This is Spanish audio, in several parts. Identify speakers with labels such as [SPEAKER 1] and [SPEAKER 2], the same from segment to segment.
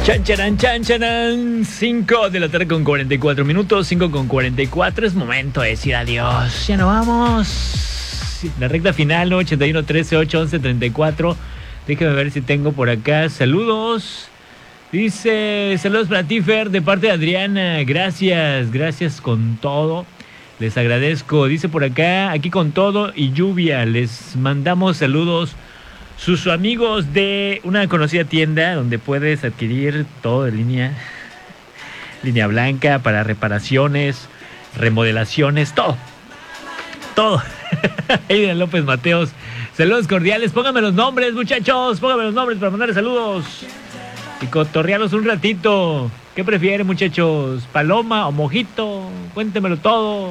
[SPEAKER 1] Chan, charan. 5 de la tarde con 44 minutos. 5 con 44. Es momento de decir adiós. Ya no vamos. La recta final, ¿no? 81 13 8 11 34. Déjame ver si tengo por acá. Saludos. Dice, saludos para ti, Fer, de parte de Adriana. Gracias con todo. Les agradezco. Dice por acá, aquí con todo y lluvia. Les mandamos saludos. Sus amigos de una conocida tienda donde puedes adquirir todo de línea blanca para reparaciones, remodelaciones, todo. Aidan López Mateos, saludos cordiales. Pónganme los nombres, muchachos, pónganme los nombres para mandarles saludos y cotorrearlos un ratito. ¿Qué prefieren, muchachos? ¿Paloma o mojito? Cuéntemelo todo.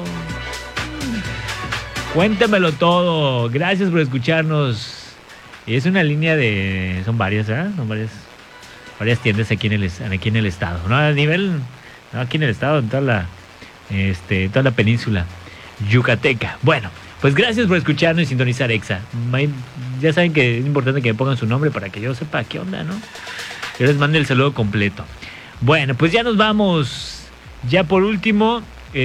[SPEAKER 1] Gracias por escucharnos. Y es una línea de... Son varias, ¿verdad? Son varias tiendas aquí en el estado. No, a nivel... No, aquí en el estado, en toda la península yucateca. Bueno, pues gracias por escucharnos y sintonizar Exa. Ya saben que es importante que me pongan su nombre para que yo sepa qué onda, ¿no? Yo les mando el saludo completo. Bueno, pues ya nos vamos. Ya por último,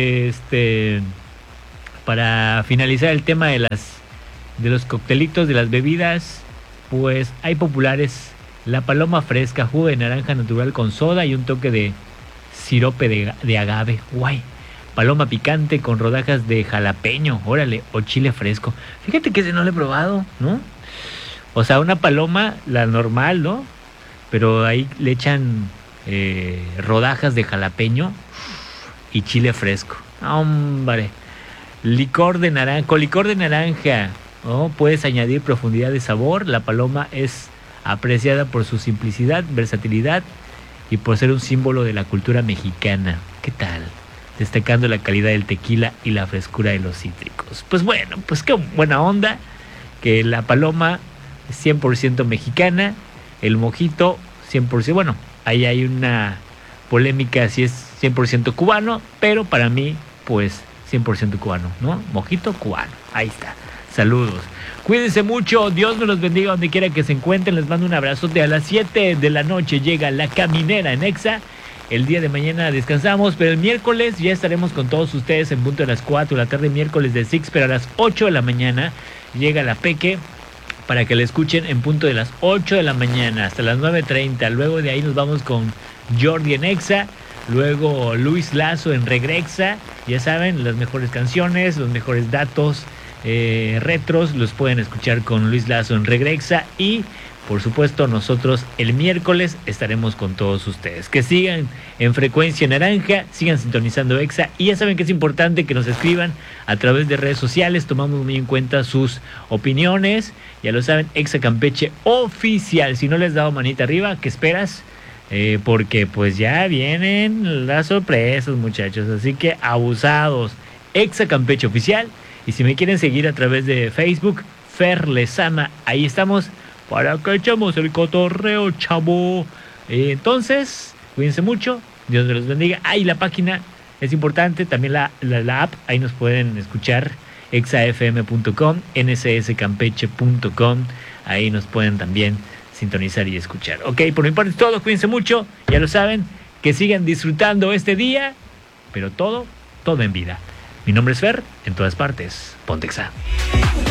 [SPEAKER 1] para finalizar el tema de los coctelitos, de las bebidas, pues hay populares: la paloma fresca, jugo de naranja natural con soda y un toque de sirope de agave. Guay. Paloma picante con rodajas de jalapeño, órale, o chile fresco. Fíjate que ese no lo he probado, ¿no? O sea, una paloma, la normal, ¿no? Pero ahí le echan rodajas de jalapeño y chile fresco. Hombre. Licor de naranja. ¿No? Puedes añadir profundidad de sabor. La paloma es apreciada por su simplicidad, versatilidad y por ser un símbolo de la cultura mexicana. ¿Qué tal? Destacando la calidad del tequila y la frescura de los cítricos. Pues bueno, pues qué buena onda que la paloma es 100% mexicana, el mojito 100%, bueno, ahí hay una polémica si es 100% cubano, pero para mí, pues 100% cubano, ¿no? Mojito cubano, ahí está. Saludos. Cuídense mucho. Dios me los bendiga donde quiera que se encuentren. Les mando un abrazote. A las 7 de la noche llega La Caminera en Exa. El día de mañana descansamos, pero el miércoles ya estaremos con todos ustedes en punto de las 4 de la tarde, miércoles de Six, pero a las 8 de la mañana llega La Peque para que la escuchen en punto de las 8 de la mañana hasta las 9:30. Luego de ahí nos vamos con Jordi en Exa. Luego Luis Lazo en Regrexa. Ya saben, las mejores canciones, los mejores datos retros los pueden escuchar con Luis Lazo en Regrexa. Y por supuesto nosotros el miércoles estaremos con todos ustedes. Que sigan en Frecuencia Naranja, sigan sintonizando Exa. Y ya saben que es importante que nos escriban a través de redes sociales. Tomamos muy en cuenta sus opiniones. Ya lo saben, Exa Campeche Oficial. Si no les he dado manita arriba, ¿qué esperas? Porque pues ya vienen las sorpresas, muchachos, así que abusados. Exa Campeche Oficial. Y si me quieren seguir a través de Facebook, Fer Lezama, ahí estamos para que echemos el cotorreo, chavo. Entonces, cuídense mucho, Dios me los bendiga. Ahí la página es importante, también la app, ahí nos pueden escuchar, exafm.com, ncscampeche.com, ahí nos pueden también sintonizar y escuchar. Ok, por mi parte es todo, cuídense mucho, ya lo saben, que sigan disfrutando este día, pero todo en vida. Mi nombre es Fer, en todas partes, ponte Exa.